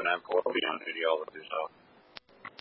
M4 will be on duty all of this. So